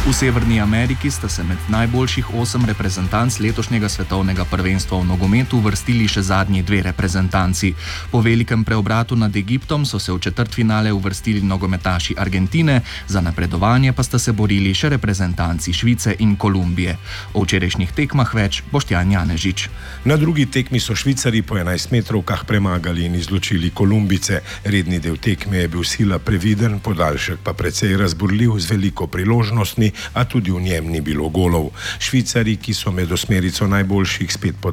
V Severni Ameriki sta se med najboljših 8 reprezentanc letošnjega svetovnega prvenstva v nogometu uvrstili še zadnji 2 reprezentanci. Po velikem preobratu nad Egiptom so se v četrtfinale uvrstili nogometaši Argentine, za napredovanje pa sta se borili še reprezentanci Švice in Kolumbije. O včerajšnjih tekmah več Boštjan Janežič. Na drugi tekmi so Švicarji po 11-metrovkah premagali in izločili Kolumbice. Redni del tekme je bil sila previden, podaljšek pa precej razburljiv z veliko priložnostmi, a tudi v njem ni bilo golov. Švicarji, ki so med osmerico najboljših spet po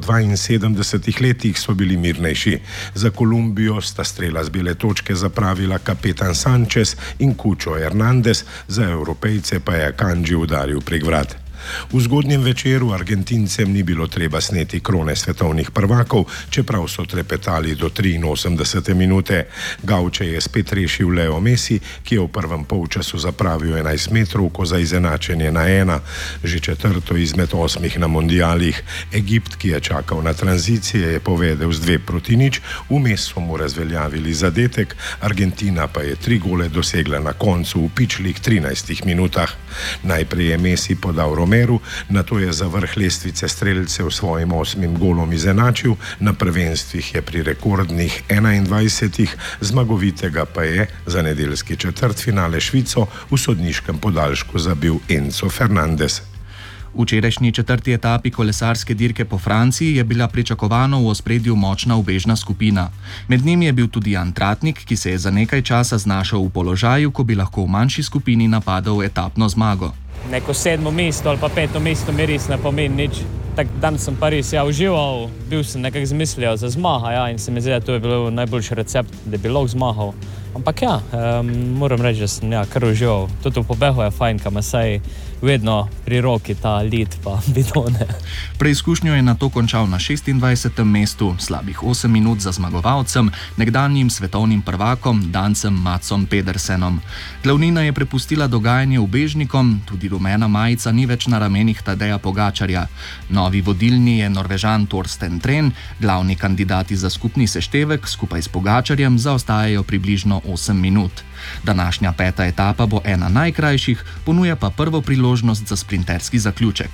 72 letih, so bili mirnejši. Za Kolumbijo sta strela z bele točke zapravila kapetan Sanchez in Cucho Hernandez, za Evropejce pa je Akanji udaril prek vrat. V zgodnjem večeru Argentincem ni bilo treba sneti krone svetovnih prvakov, čeprav so trepetali do 83. minute. Gauče je spet rešil Leo Messi, ki je v prvem polčasu zapravil 11 metrovko za izenačenje na 1, že četrto izmed 8 na mondialih. Egipt, ki je čakal na tranzicije, je povedel z 2-0, vmes so mu razveljavili zadetek, Argentina pa je 3 gole dosegla na koncu v pičlih 13 minutah. Najprej je Messi podal nato je za vrh lestvice streljcev svojim 8. golom izenačil, na prvenstvih je pri rekordnih 21, zmagovitega pa je za nedeljski četrtfinale Švico v sodniškem podaljšku zabil Enzo Fernandez. V včerajšnji četrti etapi kolesarske dirke po Franciji je bila pričakovano v ospredju močna ubežna skupina. Med njimi je bil tudi Jan Tratnik, ki se je za nekaj časa znašel v položaju, ko bi lahko v manjši skupini napadal etapno zmago. Neko 7. mesto ali pa 5. mesto mi res ne pomeni nič. Dan sem pa res užival, bil sem nekako zmislil za zmaga in se mi zdi, da to je bil najboljši recept, da bi lahko zmagal. Ampak moram reči, da sem kar užival. Tudi v pobehu je fajn, kam saj vedno pri roki ta lid pa bidone. Preizkušnjo je nato končal na 26. mestu, slabih 8 minut za zmagovalcem, nekdanjim svetovnim prvakom Dancem Matsom Pedersenom. Glavnina je prepustila dogajanje ubežnikom, tudi rumena majica ni več na ramenih Tadeja Pogačarja. Novi vodilni je Norvežan Torsten Tren, glavni kandidati za skupni seštevek skupaj s Pogačarjem zaostajajo približno 8 minut. Današnja 5. etapa bo ena najkrajših, ponuja pa prvo priložnost za sprinterski zaključek.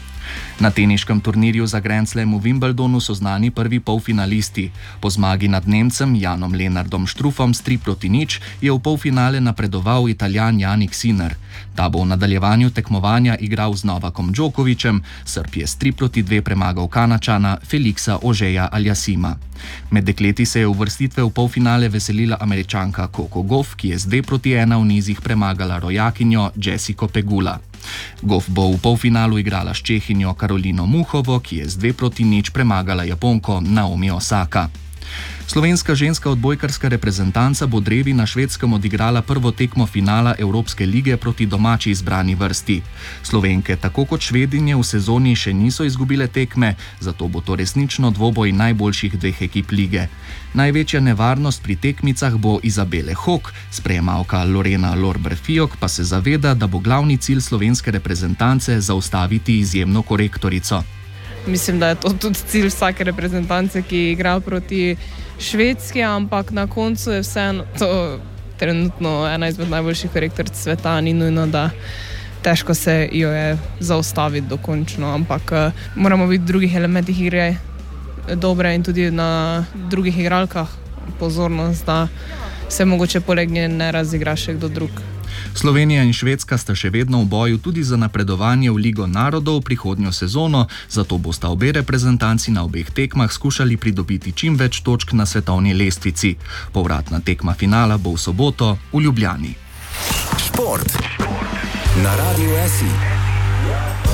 Na teniškem turnirju za Grand Slam v Wimbledonu so znani prvi polfinalisti. Po zmagi nad Nemcem Janom Lenardom Struffom s 3-0 je v polfinale napredoval Italijan Jannik Sinner. Ta bo v nadaljevanju tekmovanja igral z Novakom Djokovićem, Srb je s 3-2 premagal Kanačana Felixa Auger-Aliassima. Med dekleti se je uvrstitve v polfinale veselila Američanka Coco Gauff, ki je z 2-1 v nizih premagala rojakinjo Jessico Pegula. Gauff bo v polfinalu igrala s Čehinjo Karolino Muhovo, ki je z 2-0 premagala Japonko Naomi Osaka. Slovenska ženska odbojkarska reprezentanca bo drevi na Švedskem odigrala prvo tekmo finala Evropske lige proti domači izbrani vrsti. Slovenke, tako kot Švedinje, v sezoni še niso izgubile tekme, zato bo to resnično dvoboj najboljših 2 ekip lige. Največja nevarnost pri tekmicah bo Izabele Hok, sprejemalka Lorena Lorber-Fiok pa se zaveda, da bo glavni cilj slovenske reprezentance zaustaviti izjemno korektorico. Mislim, da je to tudi cilj vsake reprezentance, ki igra proti Švedski, ampak na koncu je vseeno to trenutno ena izmed najboljših korektoric sveta, ni nujno, da težko se jo je zaustaviti dokončno, ampak moramo biti v drugih elementih igre dobre in tudi na drugih igralkah pozornost, da se mogoče poleg nje ne razigra še kdo drug. Slovenija in Švedska sta še vedno v boju tudi za napredovanje v Ligo narodov prihodnjo sezono, zato bosta obe reprezentanci na obeh tekmah skušali pridobiti čim več točk na svetovni lestvici. Povratna tekma finala bo v soboto v Ljubljani. Šport na Radiu SI.